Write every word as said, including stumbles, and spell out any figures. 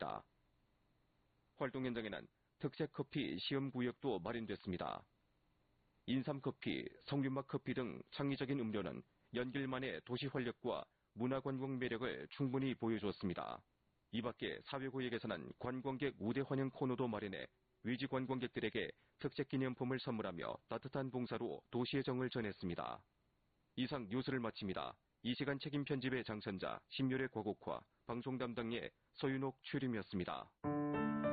있습니다. 활동 현장에는 특색커피 시험구역도 마련됐습니다. 인삼커피, 석류막커피 등 창의적인 음료는 연길만의 도시 활력과 문화관광 매력을 충분히 보여주었습니다. 이 밖에 사회구역에서는 관광객 우대 환영 코너도 마련해 외지 관광객들에게 특색 기념품을 선물하며 따뜻한 봉사로 도시의 정을 전했습니다. 이상 뉴스를 마칩니다. 이 시간 책임 편집의 장선자, 심열의 과곡화, 방송 담당의 서윤옥, 최림이었습니다.